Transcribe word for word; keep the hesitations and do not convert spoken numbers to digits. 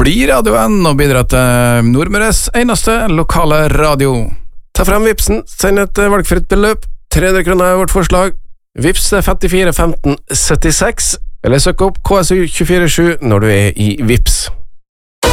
bli radioen og bidra til Nordmøres eneste lokale radio. Ta frem Vipsen, send et valgfritt beløp, tre hundre kroner er vårt forslag. Vips femtifire femten syttiseks, eller søk opp K S U to fire sju når du er i Vips.